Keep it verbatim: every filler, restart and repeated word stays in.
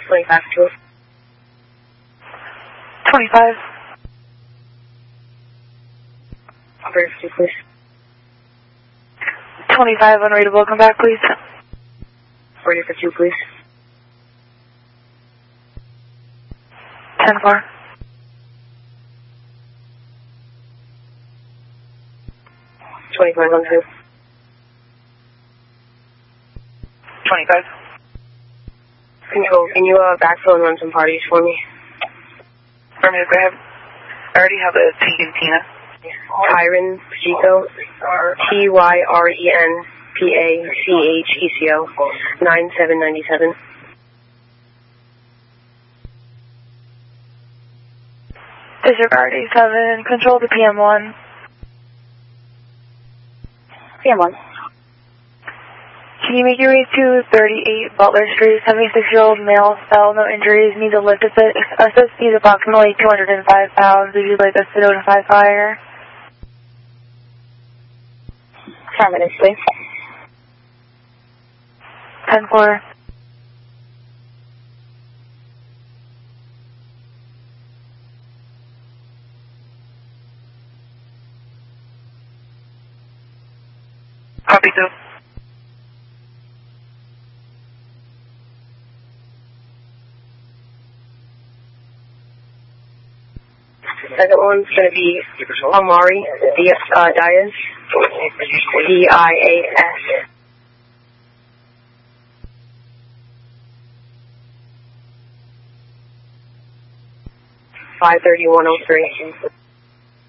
twenty-five two. twenty-five. Operator for two, please. twenty-five, unreadable. Come back, please. Operator for two, please. ten four. twenty-five on two. twenty-five. Control, can you uh, backfill and run some parties for me? Affirmative, I have, I already have a T and Tina. Tyron Pacheco, T Y R E N P A C H E C O, nine seven nine seven. Disregard A seven, control to P M one. P M one. Can you make your way to thirty-eight Butler Street, seventy-six-year-old male, fell, no injuries, needs a lift assist, assist needs approximately two hundred five pounds. Would you like us to notify fire? Affirmative, please. ten four. Copy two. Second one's going to be Amari Diaz, uh, Diaz, D I A S. five thirty-one oh three.